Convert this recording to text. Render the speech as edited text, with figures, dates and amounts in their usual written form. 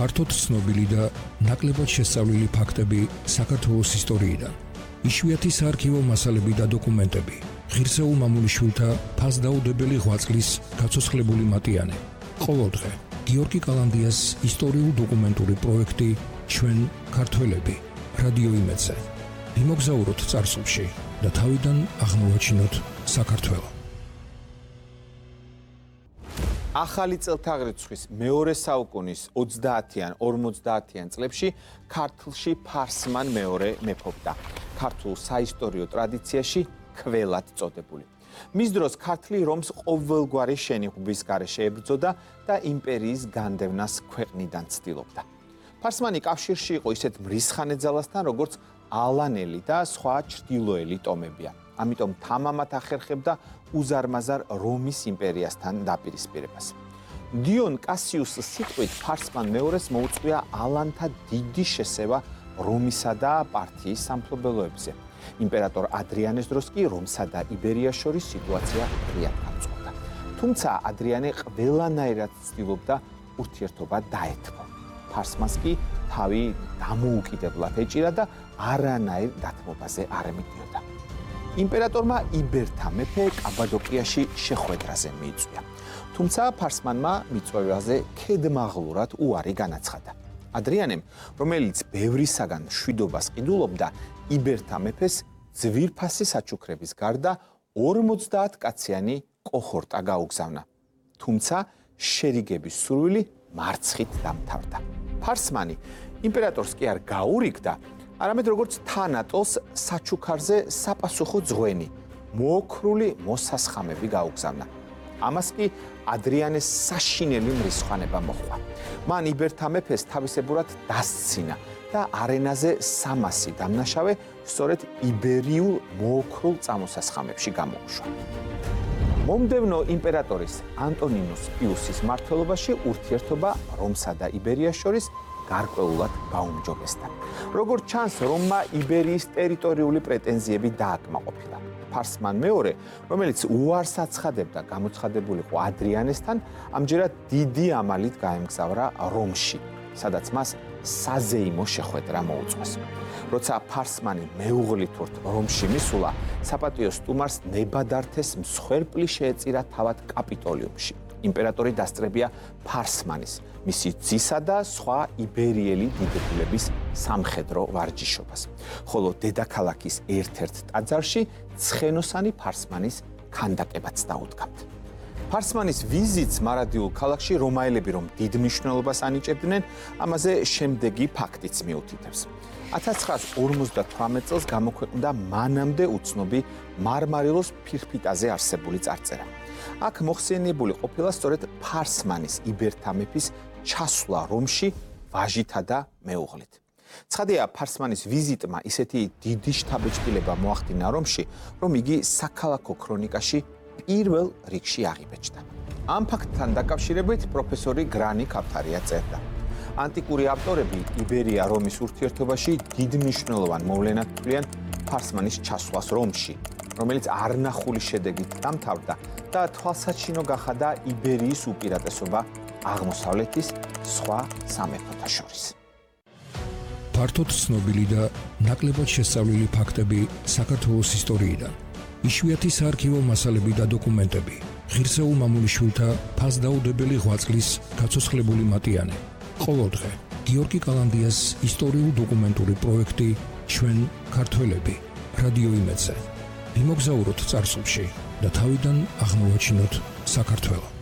ფართოდ ცნობილი და ნაკლებად შესწავლილი ფაქტები საქართველოს ისტორიიდან. იშვიათი საარქივო მასალები და დოკუმენტები. ღირსეულ მამულიშვილთა ფასდაუდებელი ღვაწლის გაცოცხლებული მატიანე. ყოველდღე გიორგი კალანდიას ისტორიულ-დოკუმენტური პროექტი ჩვენ ქართველები რადიო იმედზე. ვიმოგზაუროთ წარსულში და თავიდან აღმოვაჩინოთ საქართველო. ახალი წელთაღრიცხვის მეორე საუკუნის 30-იან, 50-იან წლებში ქართლში ფარსმან მეორე მეფობდა. ქართულ საისტორიო ტრადიციაში ქველად წოდებული. მის დროს ქართლი რომს ყოველგვარი შენიღბის გარეშე ებრძოდა და იმპერიის განდევნას ქვეყნიდან ცდილობდა. ფარსმანი კავშირში იყო ისეთ მრისხანე როგორც ალანელი და სხვა ჩრდილოელი ტომებია. ამიტომ თამამად ახერხებდა უზარმაზარ რომის იმპერიასთან დაპირისპირებას. დიონ კასიუსის სიტყვით ფარსმან მეორეს მოუწვია ალანთა დიდი შესევა რომისა და პართიის სამფლობელოებზე. იმპერატორ ადრიანეს დროს კი რომსა და იბერიას შორის სიტუაცია ღიად გამწყვეტა. თუმცა ადრიანე ყველანაირად ცდილობდა ურთიერთობა დაეთმო. ფარსმანს კი თავი დამოუკიდებლად ეჭირა და არანაირ დათმობაზე არ ემიდიოდა. იმპერატორმა იბერთა მეფე კაბადოკიაში შეხვედრაზე მიიწვია. თუმცა ფარსმანმა მიწვევაზე ქედმაღლურად უარი განაცხადა. ადრიანემ, რომელიც ბევრისაგან მშვიდობას ყიდულობდა, იბერთა მეფეს ძვირფასი საჩუქრების გარდა 50 კაციანი კოჰორტა გაუგზავნა. თუმცა შერიგების სურვილი მარცხით დამთავრდა. ფარსმანი იმპერატორს კი არ გაურიგდა, არამედ როგორც თანატოლს საჩუქარზე საპასუხო ძღვენი, მოოქრული მოსასხამები გაუგზავნა. ამას კი ადრიანეს საშინელი მრისხანება მოჰყვა. მან იბერთა მეფეს თავისებურად დასცინა და არენაზე 300 დამნაშავე სწორედ იბერიულ მოოქრულ წამოსასხამებში გამოუშვა. მომდევნო იმპერატორის ანტონინუს პიუსის მმართველობაში ურთიერთობა რომსა და იბერიას შორის გარკვეულად გაუმჯობესდა. როგორც ჩანს, რომმა იბერიის ტერიტორიული პრეტენზიები დააკმაყოფილა. ფარსმან მეორე, რომელიც უარს აცხადებდა გამოცხადებულიყო ადრიანესთან, ამჯერად დიდი ამალით გაემგზავრა რომში, სადაც მას საზეიმო შეხვედრა მოუწყვეს. როცა ფარსმანი მეუღლითურთ რომში მისულა, საპატიო სტუმარს ნებადართეს მსხვერპლი შეეწირა თავად კაპიტოლიუმში. იმპერატორი დასწრებია ფარსმანის, მისი ძისა და სხვა იბერიელი დიდებულების სამხედრო ვარჯიშობას. ხოლო დედაქალაქის ერთ-ერთ ტაძარში ცხენოსანი ფარსმანის ქანდაკებაც დაუდგამთ. ფარსმანის ვიზიტს მარადიულ ქალაქში რომაელები რომ დიდ მნიშვნელობას ანიჭებდნენ, ამაზე შემდეგი ფაქტიც მიუთითებს. 1958 წელს გამოქვეყნდა მანამდე უცნობი მარმარილოს ფირფიტაზე არსებული წარწერა. აქ მოხსენიებული ყოფილა სწორედ ფარსმანის იბერთა მეფის ჩასვლა რომში ვაჟითა და მეუღლით. ცხადია, ფარსმანის ვიზიტმა ისეთი დიდი შთაბეჭდილება მოახდინა რომში, რომ იგი საქალაქო ქრონიკაში პირველ რიგში აღიბეჭდა. ამ ფაქტთან დაკავშირებით პროფესორი გრანი კაფთარია წერდა. ანტიკური ავტორები იბერია რომის ურთიერთობაში დიდ მნიშვნელოვან მოვლენად თვლიან ფარსმანის ჩასვლას რომში, რომელიც არნახული შედეგით დამთავრდა და თვალსაჩინო გახადა იბერიის უპირატესობა აღმოსავლეთის სხვა სამეფოთა შორის. ფართოდ ცნობილი და ნაკლებად შესწავლილი ფაქტები საქართველოს ისტორიიდან. იშვიათი საარქივო მასალები და დოკუმენტები. ღირსეულ მამულიშვილთა ფასდაუდებელი ღვაწლის გაცოცხლებული მატიანე. ყოველდღე გიორგი კალანდიას ისტორიულ-დოკუმენტური პროექტი ჩვენ ქართველები რადიო იმედზე. ვიმოგზაუროთ წარსულში და თავიდან აღმოვაჩინოთ საქართველო.